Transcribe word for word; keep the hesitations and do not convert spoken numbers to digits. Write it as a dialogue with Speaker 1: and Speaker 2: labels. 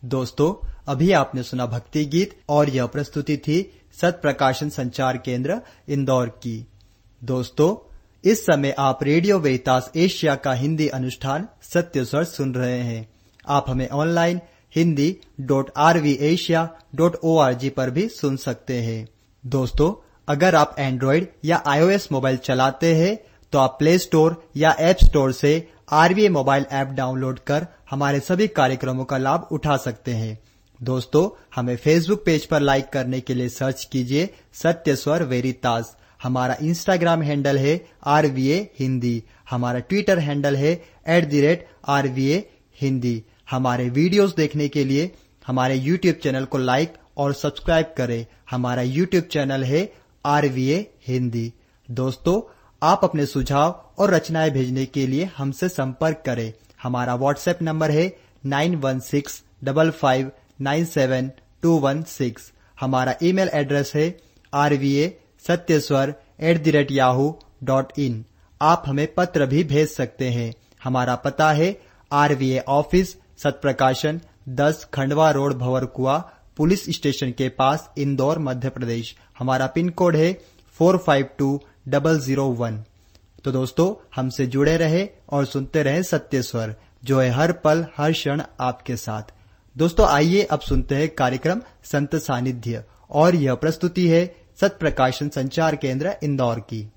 Speaker 1: दोस्तों, अभी आपने सुना भक्ति गीत और यह प्रस्तुति थी सत प्रकाशन संचार केंद्र इंदौर की। दोस्तों, इस समय आप रेडियो वेरितास एशिया का हिंदी अनुष्ठान सत्य स्वर सुन रहे हैं। आप हमें online Hindi dot are we Asia dot O R G पर भी सुन सकते हैं। दोस्तों, अगर आप एंड्रॉइड या आईओएस मोबाइल चलाते हैं तो आप प्ले स्टोर या ऐप स्टोर से आरवीए मोबाइल ऐप डाउनलोड कर हमारे सभी कार्यक्रमों का लाभ उठा सकते हैं। दोस्तों, हमें फेसबुक पेज पर लाइक करने के लिए सर्च कीजिए सत्य स्वर वेरितास। हमारा इंस्टाग्राम हैंडल है आरवीए हिंदी। हमारा ट्विटर हैंडल है एट द रेट आरवीए हिंदी। हमारे वीडियोस देखने के लिए हमारे यूट्यूब चैनल को लाइक और सब्सक्राइब करें। हमारा यूट्यूब चैनल है आरवीए हिंदी। दोस्तों, आप अपने सुझाव और रचनाएं भेजने के लिए हमसे संपर्क करें। हमारा व्हाट्सएप नंबर है nine one six five five nine seven to one six. हमारा ईमेल एड्रेस है आरवीए सत्यस्वर at the rate Yahoo dot in. आप हमें पत्र भी भेज सकते हैं। हमारा पता है आरवीए ऑफिस सतप्रकाशन दस Khandwa road Bhanwarkuan police station के पास इंदौर मध्य प्रदेश। हमारा पिन कोड है four five to double zero one. तो दोस्तों, हमसे जुड़े रहे और सुनते रहे सत्य स्वर, जो है हर पल हर क्षण आपके साथ। दोस्तों, आइए अब सुनते हैं कार्यक्रम संत सानिध्य और यह प्रस्तुति है सत प्रकाशन संचार केंद्र इंदौर की।